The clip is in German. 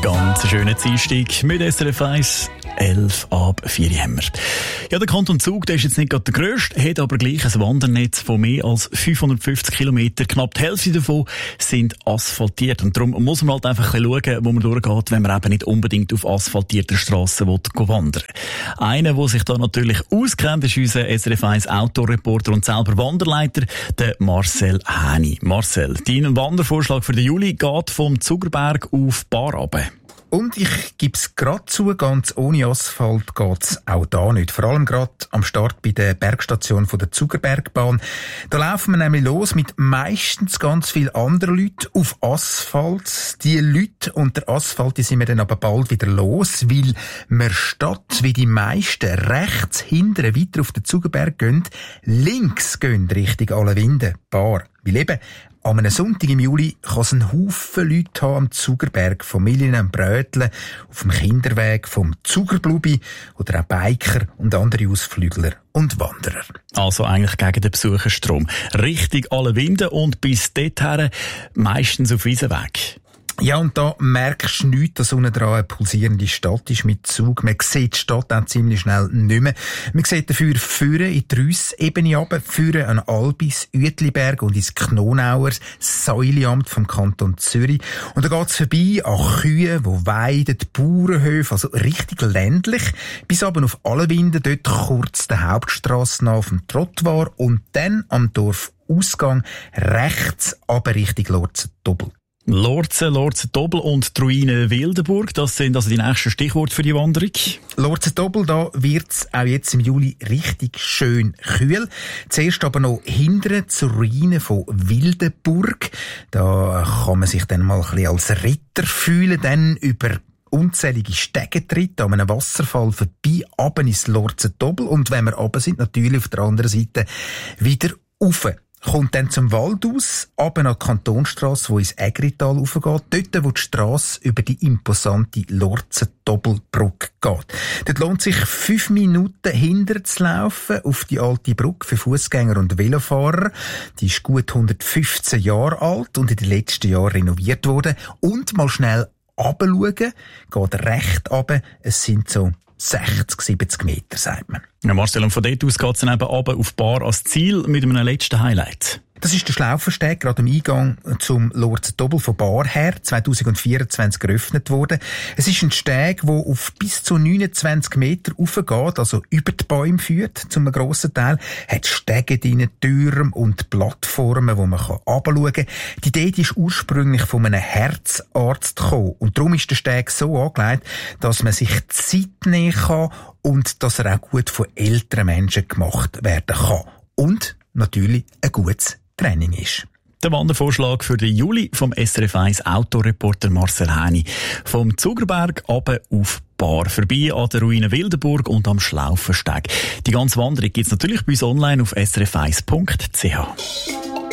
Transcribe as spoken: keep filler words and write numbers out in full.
Ganz schöner Dienstag mit S R F eins, elf ab vier haben wir. Ja, der Kanton Zug, der ist jetzt nicht gerade der grösste, hat aber gleich ein Wandernetz von mehr als fünfhundertfünfzig Kilometer. Knapp die Hälfte davon sind asphaltiert. Und darum muss man halt einfach ein bisschen schauen, wo man durchgeht, wenn man eben nicht unbedingt auf asphaltierter Strasse wandern will. Einer, der sich da natürlich auskennt, ist unser S R F eins Autoreporter und selber Wanderleiter, der Marcel Häni. Marcel, dein Wandervorschlag für den Juli geht vom Zugerberg auf Bar runter. Und ich gebe es gerade zu, ganz ohne Asphalt geht's auch da nicht. Vor allem gerade am Start bei der Bergstation von der Zugerbergbahn. Da laufen wir nämlich los mit meistens ganz vielen anderen Leuten auf Asphalt. Die Leute und der Asphalt, die sind wir dann aber bald wieder los, weil wir statt wie die meisten rechts hinten weiter auf den Zugerberg gehen, links gehen Richtung Allewinde, Bar. Weil eben, an einem Sonntag im Juli kann es einen Haufen Leute haben am Zugerberg, Familien am Bröteln, auf dem Kinderweg vom Zugerblubi oder auch Biker und andere Ausflügler und Wanderer. Also eigentlich gegen den Besucherstrom. Richtig alle Winde und bis dorthin meistens auf Wiesenweg. Ja, und da merkst du nichts, dass unten dran eine pulsierende Stadt ist mit Zug. Man sieht die Stadt auch ziemlich schnell nicht mehr. Man sieht dafür Führen in die Rüssebene runter, Führen an Albis, Uetliberg und ins Knonauer, Säuliamt vom Kanton Zürich. Und da geht's vorbei an Kühe, die weiden, Bauernhöfe, also richtig ländlich, bis aber auf Allewinde, dort kurz der Hauptstrasse nach auf dem Trottoir und dann am Dorfausgang rechts aber Richtung Lorzen-Dobbel. Lorzen, Lorzen-Dobbel und die Ruine Wildenburg, das sind also die nächsten Stichworte für die Wanderung. Lorzen-Dobbel, da wird's auch jetzt im Juli richtig schön kühl. Zuerst aber noch hindern zur Ruine von Wildenburg. Da kann man sich dann mal ein bisschen als Ritter fühlen, dann über unzählige Stegentritte an einem Wasserfall vorbei, runter ins Lorzen-Dobbel und wenn wir runter sind, natürlich auf der anderen Seite wieder rauf. Kommt dann zum Wald aus, runter an die Kantonstrasse, die ins Ägrital raufgeht, dort, wo die Strasse über die imposante Lorzen-Dobbelbrücke geht. Dort lohnt sich fünf Minuten hinter zu laufen auf die alte Brücke für Fußgänger und Velofahrer. Die ist gut hundertfünfzehn Jahre alt und in den letzten Jahren renoviert worden. Und mal schnell runterschauen, geht recht runter, es sind so sechzig, siebzig Meter, sagt man. Ja, Marcel, und von dort aus geht es dann eben runter auf Bar als Ziel mit einem letzten Highlight. Das ist der Schlaufersteg, gerade am Eingang zum Lorzen-Dobbel von Bar her, zwanzig vierundzwanzig geöffnet worden. Es ist ein Steg, der auf bis zu neunundzwanzig Meter raufgeht, also über die Bäume führt, zum grossen Teil. Hat Stege drin, Türme und Plattformen, wo man runterschauen kann. Die Idee die ist ursprünglich von einem Herzarzt gekommen. Und darum ist der Steg so angelegt, dass man sich Zeit nehmen kann und dass er auch gut von älteren Menschen gemacht werden kann. Und natürlich ein gutes Training ist. Der Wandervorschlag für den Juli vom S R F eins Autoreporter Marcel Häni. Vom Zugerberg runter auf Bar, vorbei an der Ruine Wildenburg und am Schlaufersteg. Die ganze Wanderung gibt's natürlich bei uns online auf s r f eins punkt c h.